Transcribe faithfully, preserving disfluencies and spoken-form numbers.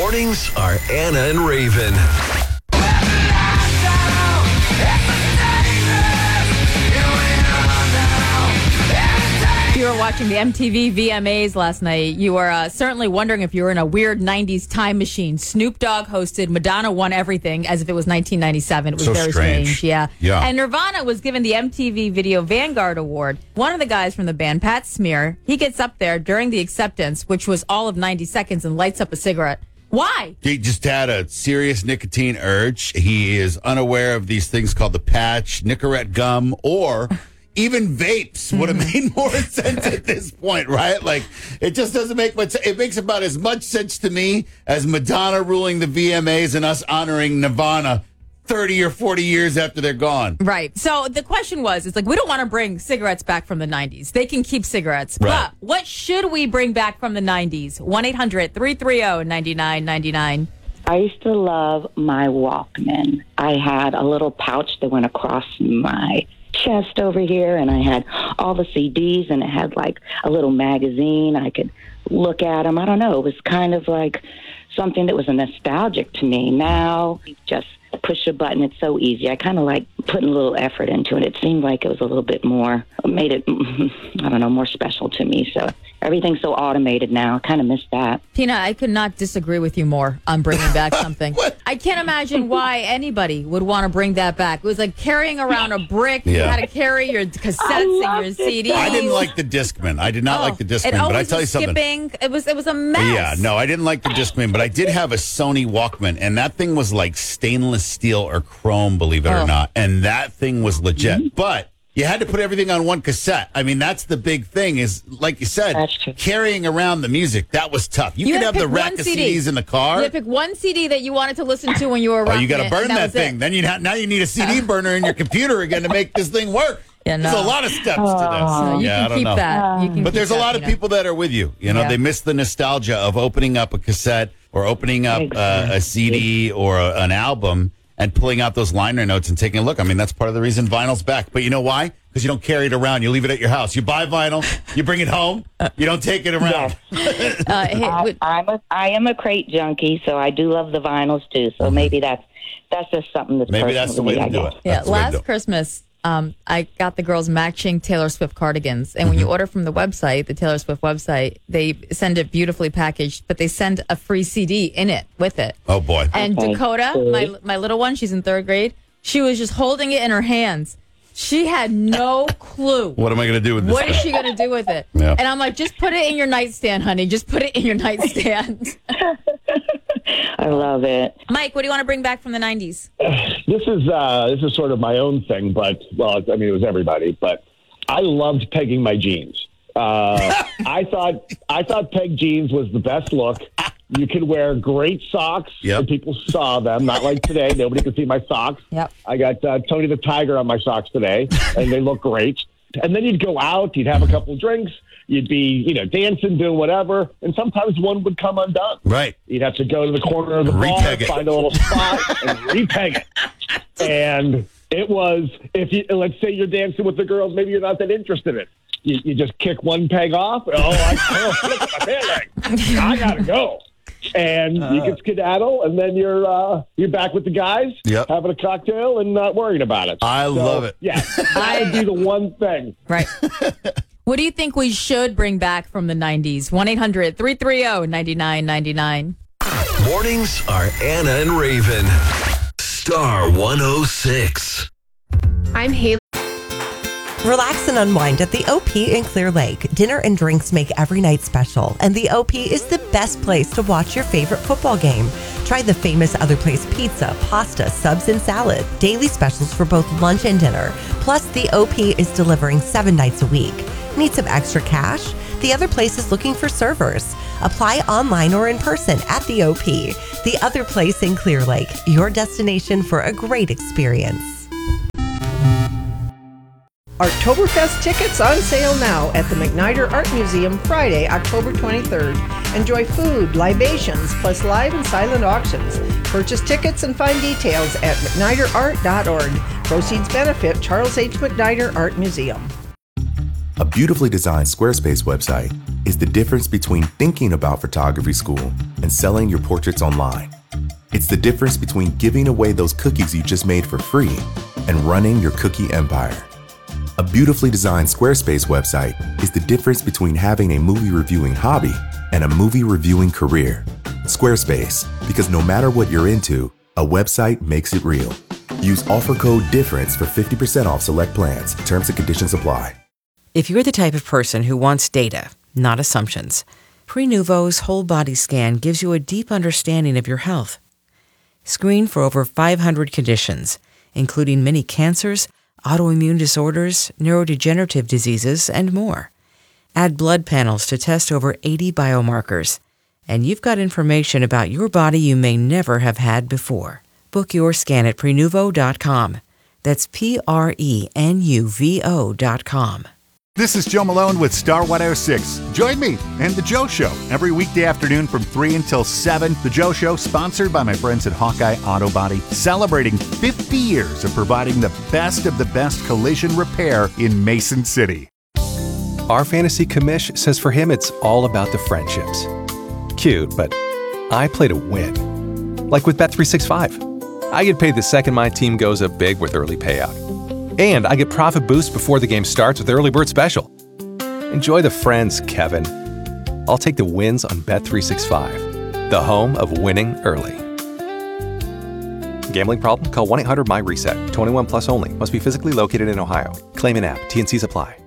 Mornings are Anna and Raven. If you were watching the M T V V M As last night, you were uh, certainly wondering if you were in a weird nineties time machine. Snoop Dogg hosted, Madonna won everything as if it was nineteen ninety-seven. It was So very strange. strange. Yeah. Yeah. And Nirvana was given the M T V Video Vanguard Award. One of the guys from the band, Pat Smear, he gets up there during the acceptance, which was all of ninety seconds, and lights up a cigarette. Why? He just had a serious nicotine urge. He is unaware of these things called the patch, Nicorette gum, or even vapes would have made more sense at this point, right? Like, it just doesn't make much sense. It makes about as much sense to me as Madonna ruling the V M As and us honoring Nirvana thirty or forty years after they're gone. Right. So the question was, it's like, we don't want to bring cigarettes back from the nineties. They can keep cigarettes. Right. But what should we bring back from the nineties? one eight hundred three three zero nine nine nine nine. I used to love my Walkman. I had a little pouch that went across my chest over here, and I had all the C Ds, and it had like a little magazine. I could look at them. I don't know. It was kind of like something that was nostalgic to me. Now, you just push a button. It's so easy. I kind of like putting a little effort into it. It seemed like it was a little bit more, made it, I don't know, more special to me. So everything's so automated now. I kind of miss that. Tina, I could not disagree with you more on bringing back something. I can't imagine why anybody would want to bring that back. It was like carrying around a brick. You Yeah. had to carry your cassettes and your C Ds. I didn't like the Discman. I did not Oh, like the it Discman, but I always tell you was something. skipping. It was, it was a mess. Yeah, no, I didn't like the Discman, but I did have a Sony Walkman, and that thing was like stainless steel or chrome, believe it Oh. or not. And that thing was legit. But you had to put everything on one cassette. I mean, that's the big thing is, like you said, That's true. carrying around the music. That was tough. You, You could had have to the pick rack one of C D. C Ds in the car. You had to pick one C D that you wanted to listen to when you were Oh, rocking you got to it, burn and that, was thing. it. Then you ha- now you need a C D burner in your computer again to make this thing work. Yeah, no. There's a lot of steps to this. So you yeah, I can don't keep know. that. You can But keep there's a that, lot of Tina. people that are with you. You know, Yeah. they miss the nostalgia of opening up a cassette or opening up uh, a C D or a, an album and pulling out those liner notes and taking a look. I mean, that's part of the reason vinyl's back. But you know why? Because you don't carry it around. You leave it at your house. You buy vinyl, you bring it home, you don't take it around. Uh, hey, I, would- I'm a, I am a crate junkie, so I do love the vinyls too. So maybe that's that's just something that's Maybe personal that's the to way me, to I do guess. it. Yeah, That's the way to last do it. Christmas, um, I got the girls matching Taylor Swift cardigans. And when Mm-hmm. you order from the website, the Taylor Swift website, they send it beautifully packaged, but they send a free C D in it with it. Oh, boy. And Okay. Dakota, my my little one, she's in third grade, she was just holding it in her hands. She had no clue. What am I going to do with this? What is thing? she going to do with it? Yeah. And I'm like, just put it in your nightstand, honey. Just put it in your nightstand. I love it. Mike, what do you want to bring back from the nineties? This is uh, this is sort of my own thing, but well, I mean, it was everybody. But I loved pegging my jeans. Uh, I thought I thought peg jeans was the best look. You could wear great socks, Yep. and people saw them. Not like today; nobody could see my socks. Yep. I got uh, Tony the Tiger on my socks today, and they look great. And then you'd go out, you'd have a couple of drinks, you'd be, you know, dancing, doing whatever, and sometimes one would come undone. Right. You'd have to go to the corner of the bar, Repeg it. find a little spot, and repeg it. And it was, if you, let's say you're dancing with the girls, maybe you're not that interested in it. You, you just kick one peg off. Oh, I, oh, look at my pant leg. I gotta go. And you can skedaddle, and then you're uh, you're back with the guys, Yep. having a cocktail and not worrying about it. I So, love it. Yeah, that would be the one thing. Right. What do you think we should bring back from the nineties? one eight hundred three three zero nine nine nine nine. Mornings are Anna and Raven. Star one oh six. I'm Haley. Relax and unwind at the O P in Clear Lake. Dinner and drinks make every night special, and the O P is the best place to watch your favorite football game. Try the famous Other Place pizza, pasta, subs, and salad. Daily specials for both lunch and dinner. Plus, the O P is delivering seven nights a week. Need some extra cash? The Other Place is looking for servers. Apply online or in person at the O P. The Other Place in Clear Lake, your destination for a great experience. Oktoberfest tickets on sale now at the McNider Art Museum Friday, October twenty-third. Enjoy food, libations, plus live and silent auctions. Purchase tickets and find details at mcnider art dot org. Proceeds benefit Charles H. McNider Art Museum. A beautifully designed Squarespace website is the difference between thinking about photography school and selling your portraits online. It's the difference between giving away those cookies you just made for free and running your cookie empire. A beautifully designed Squarespace website is the difference between having a movie reviewing hobby and a movie reviewing career. Squarespace, because no matter what you're into, a website makes it real. Use offer code DIFFERENCE for fifty percent off select plans. Terms and conditions apply. If you're the type of person who wants data, not assumptions, Prenuvo's whole body scan gives you a deep understanding of your health. Screen for over five hundred conditions, including many cancers, autoimmune disorders, neurodegenerative diseases, and more. Add blood panels to test over eighty biomarkers, and you've got information about your body you may never have had before. Book your scan at Prenuvo dot com. That's P R E N U V O dot com. This is Joe Malone with Star one oh six. Join me and The Joe Show every weekday afternoon from three until seven. The Joe Show, sponsored by my friends at Hawkeye Auto Body, celebrating fifty years of providing the best of the best collision repair in Mason City. Our fantasy commish says for him it's all about the friendships. Cute, but I play to win. Like with Bet three sixty-five. I get paid the second my team goes up big with early payout. And I get profit boost before the game starts with Early Bird Special. Enjoy the friends, Kevin. I'll take the wins on Bet three sixty-five, the home of winning early. Gambling problem? Call one eight hundred M Y RESET. twenty-one plus only. Must be physically located in Ohio. Claim in app. T N Cs apply.